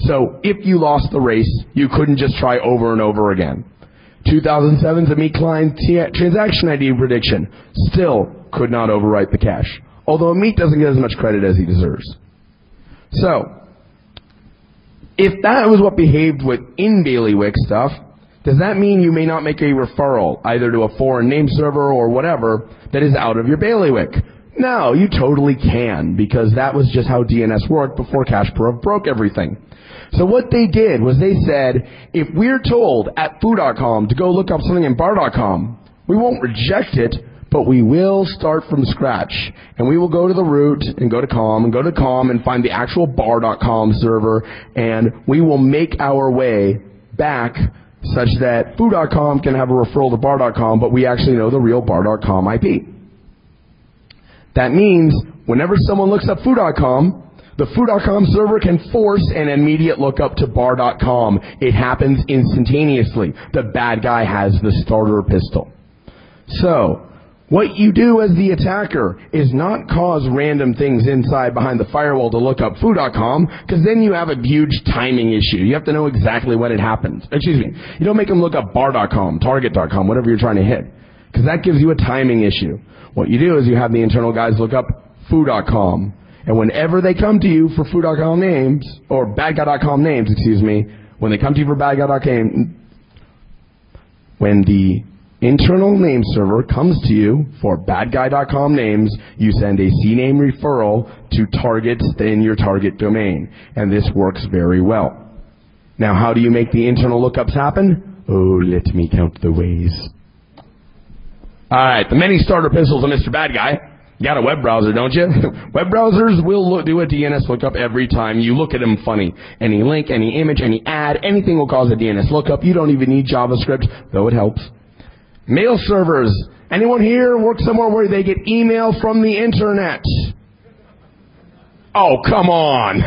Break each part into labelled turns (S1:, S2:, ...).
S1: So if you lost the race, you couldn't just try over and over again. 2007's Amit Klein transaction ID prediction still could not overwrite the cache, although Amit doesn't get as much credit as he deserves. So, if that was what behaved with in-bailiwick stuff, does that mean you may not make a referral, either to a foreign name server or whatever, that is out of your bailiwick? No, you totally can, because that was just how DNS worked before Kasparov broke everything. So what they did was they said, if we're told at foo.com to go look up something in bar.com, we won't reject it, but we will start from scratch. And we will go to the root and go to com and find the actual bar.com server, and we will make our way back such that foo.com can have a referral to bar.com, but we actually know the real bar.com IP. That means whenever someone looks up foo.com, the foo.com server can force an immediate lookup to bar.com. It happens instantaneously. The bad guy has the starter pistol. So, what you do as the attacker is not cause random things inside behind the firewall to look up foo.com, because then you have a huge timing issue. You have to know exactly when it happens. Excuse me. You don't make them look up bar.com, target.com, whatever you're trying to hit, because that gives you a timing issue. What you do is you have the internal guys look up foo.com. And whenever they come to you for foo.com names, or badguy.com names, when they come to you for badguy.com, when the internal name server comes to you for badguy.com names, you send a CNAME referral to targets in your target domain. And this works very well. Now, how do you make the internal lookups happen? Oh, let me count the ways. Alright, the many starter pistols of Mr. Bad Guy. You got a web browser, don't you? Web browsers will do a DNS lookup every time you look at them funny. Any link, any image, any ad, anything will cause a DNS lookup. You don't even need JavaScript, though it helps. Mail servers. Anyone here work somewhere where they get email from the internet? Oh, come on.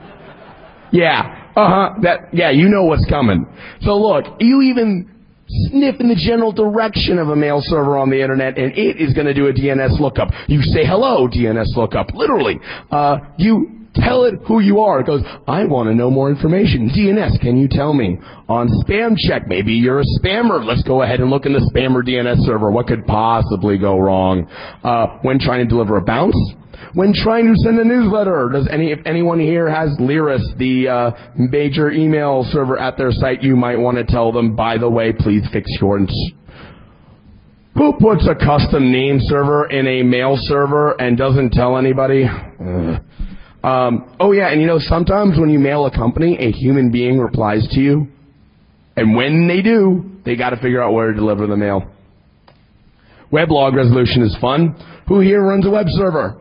S1: Yeah, you know what's coming. So look, you even sniff in the general direction of a mail server on the internet, and it is going to do a DNS lookup. You say, hello, DNS lookup. Literally. You tell it who you are. It goes, I want to know more information. DNS, can you tell me? On spam check, maybe you're a spammer. Let's go ahead and look in the spammer DNS server. What could possibly go wrong? When trying to deliver a bounce? When trying to send a newsletter, if anyone here has Lyris, the major email server at their site, you might want to tell them, by the way, please fix your... Who puts a custom name server in a mail server and doesn't tell anybody? Oh yeah, and sometimes when you mail a company, a human being replies to you, and when they do, they got to figure out where to deliver the mail. Weblog resolution is fun. Who here runs a web server?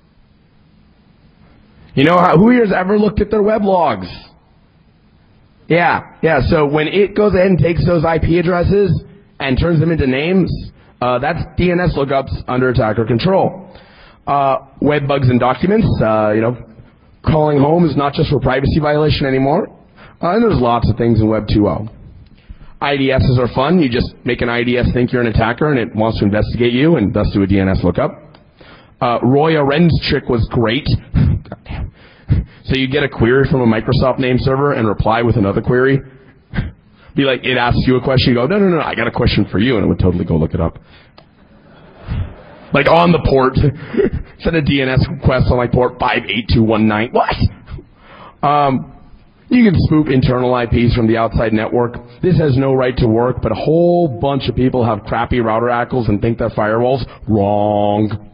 S1: Who here has ever looked at their web logs? Yeah, so when it goes ahead and takes those IP addresses and turns them into names, that's DNS lookups under attacker control. Web bugs and documents, calling home is not just for privacy violation anymore. And there's lots of things in Web 2.0. IDSs are fun. You just make an IDS think you're an attacker and it wants to investigate you and thus do a DNS lookup. Roy Arend's trick was great. Goddamn. So you get a query from a Microsoft name server and reply with another query. Be like, it asks you a question, you go, no, I got a question for you, and it would totally go look it up. Like on the port. Send a DNS request on port 58219. What? You can spoof internal IPs from the outside network. This has no right to work, but a whole bunch of people have crappy router ACLs and think they're firewalls. Wrong.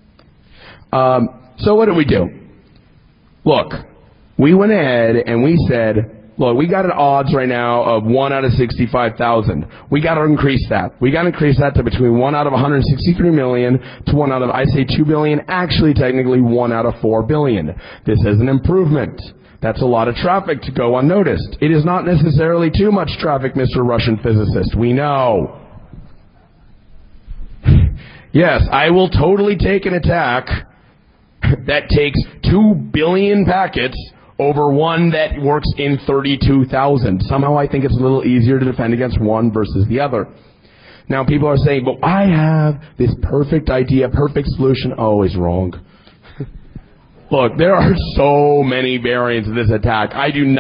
S1: So what did we do? Look, we went ahead and we said, look, we got an odds right now of 1 out of 65,000. We got to increase that. We got to increase that to between 1 out of 163 million to 1 out of, I say 2 billion, actually technically 1 out of 4 billion. This is an improvement. That's a lot of traffic to go unnoticed. It is not necessarily too much traffic, Mr. Russian physicist. We know. Yes, I will totally take an attack that takes 2 billion packets over one that works in 32,000. Somehow I think it's a little easier to defend against one versus the other. Now people are saying, but I have this perfect idea, perfect solution. Always wrong. Look, there are so many variants of this attack. I do not